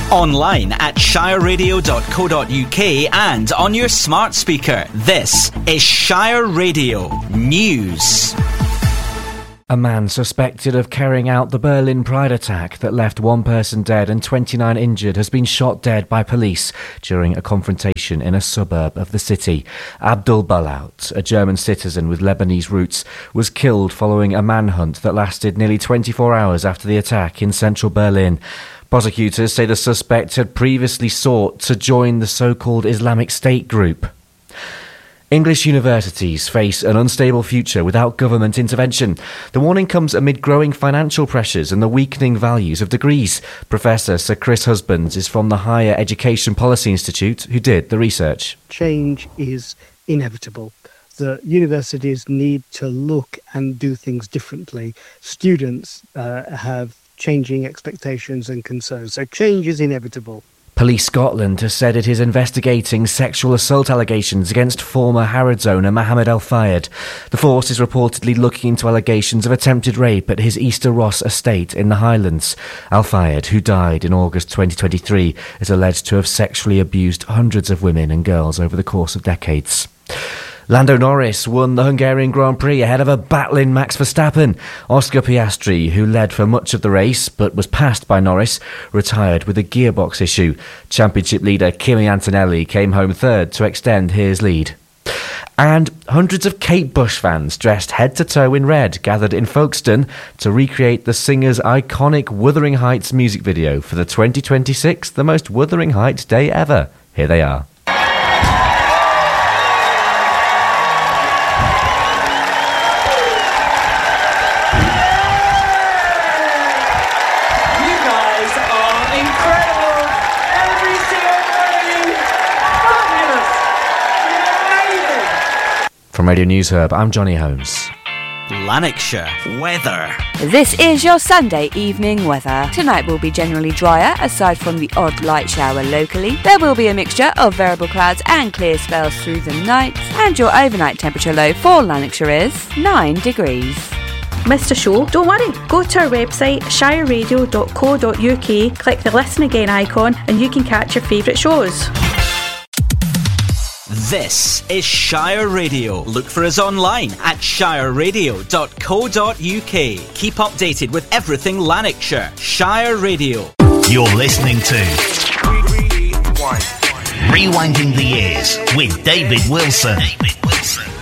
Online at shireradio.co.uk and on your smart speaker. This is Shire Radio News. A man suspected of carrying out the Berlin Pride attack that left one person dead and 29 injured has been shot dead by police during a confrontation in a suburb of the city. Abdul Balaut, a German citizen with Lebanese roots, was killed following a manhunt that lasted nearly 24 hours after the attack in central Berlin. Prosecutors say the suspect had previously sought to join the so-called Islamic State group. English universities face an unstable future without government intervention. The warning comes amid growing financial pressures and the weakening values of degrees. Professor Sir Chris Husbands is from the Higher Education Policy Institute, who did the research. Change is inevitable. The universities need to look and do things differently. Students have changing expectations and concerns, so change is inevitable. Police Scotland has said it is investigating sexual assault allegations against former Harrods owner Mohammed Al Fayed. The force is reportedly looking into allegations of attempted rape at his Easter Ross estate in the Highlands. Al Fayed, who died in August 2023, is alleged to have sexually abused hundreds of women and girls over the course of decades. Lando Norris won the Hungarian Grand Prix ahead of a battling Max Verstappen. Oscar Piastri, who led for much of the race but was passed by Norris, retired with a gearbox issue. Championship leader Kimi Antonelli came home third to extend his lead. And hundreds of Kate Bush fans dressed head to toe in red gathered in Folkestone to recreate the singer's iconic Wuthering Heights music video for the 2026 The Most Wuthering Heights Day Ever. Here they are. From Radio News Hub, I'm Johnny Holmes. Lanarkshire weather. This is your Sunday evening weather. Tonight will be generally drier, aside from the odd light shower locally. There will be a mixture of variable clouds and clear spells through the night. And your overnight temperature low for Lanarkshire is 9 degrees. Missed a show? Don't worry. Go to our website, shireradio.co.uk, click the Listen Again icon, and you can catch your favourite shows. This is Shire Radio. Look for us online at shireradio.co.uk. Keep updated with everything Lanarkshire. Shire Radio. You're listening to Rewinding the Years with David Wilson.